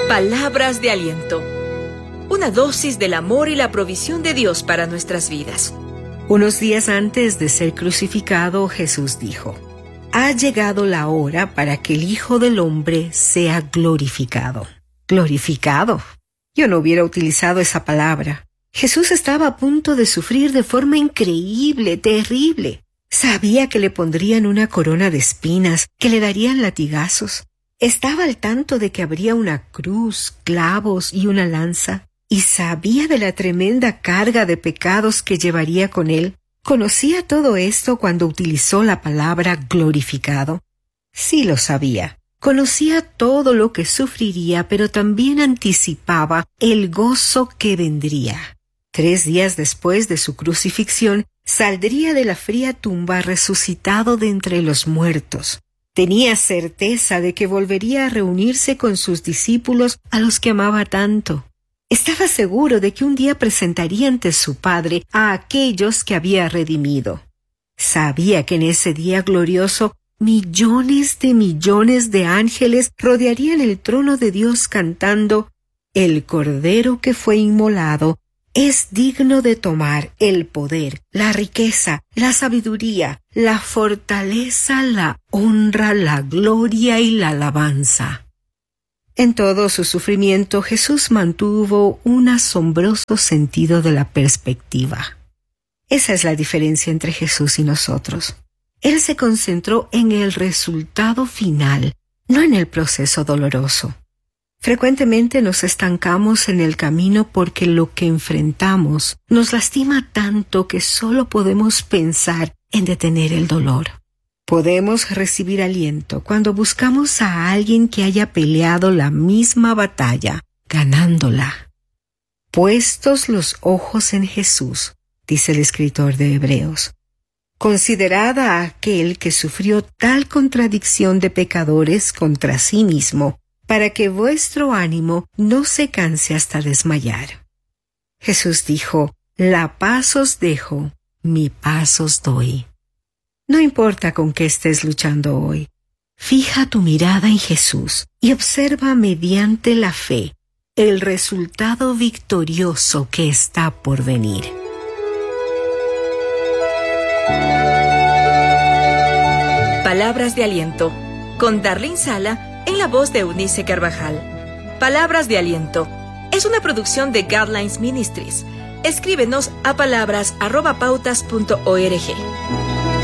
Palabras de aliento. Una dosis del amor y la provisión de Dios para nuestras vidas. Unos días antes de ser crucificado, Jesús dijo: ha llegado la hora para que el Hijo del Hombre sea glorificado. ¿Glorificado? Yo no hubiera utilizado esa palabra. Jesús estaba a punto de sufrir de forma increíble, terrible. Sabía que le pondrían una corona de espinas, que le darían latigazos. Estaba al tanto de que habría una cruz, clavos y una lanza, y sabía de la tremenda carga de pecados que llevaría con él. ¿Conocía todo esto cuando utilizó la palabra glorificado? Sí lo sabía. Conocía todo lo que sufriría, pero también anticipaba el gozo que vendría. 3 días después de su crucifixión, saldría de la fría tumba resucitado de entre los muertos. Tenía certeza de que volvería a reunirse con sus discípulos a los que amaba tanto. Estaba seguro de que un día presentaría ante su Padre a aquellos que había redimido. Sabía que en ese día glorioso millones de ángeles rodearían el trono de Dios cantando: el Cordero que fue inmolado es digno de tomar el poder, la riqueza, la sabiduría, la fortaleza, la honra, la gloria y la alabanza. En todo su sufrimiento, Jesús mantuvo un asombroso sentido de la perspectiva. Esa es la diferencia entre Jesús y nosotros. Él se concentró en el resultado final, no en el proceso doloroso. Frecuentemente nos estancamos en el camino porque lo que enfrentamos nos lastima tanto que solo podemos pensar en detener el dolor. Podemos recibir aliento cuando buscamos a alguien que haya peleado la misma batalla, ganándola. Puestos los ojos en Jesús, dice el escritor de Hebreos, considerad a aquel que sufrió tal contradicción de pecadores contra sí mismo, para que vuestro ánimo no se canse hasta desmayar. Jesús dijo: la paz os dejo, mi paz os doy. No importa con qué estés luchando hoy, fija tu mirada en Jesús y observa mediante la fe el resultado victorioso que está por venir. Palabras de aliento, con Darlene Sala en la voz de Eunice Carvajal. Palabras de aliento es una producción de Guidelines Ministries. Escríbenos a palabras@pautas.org.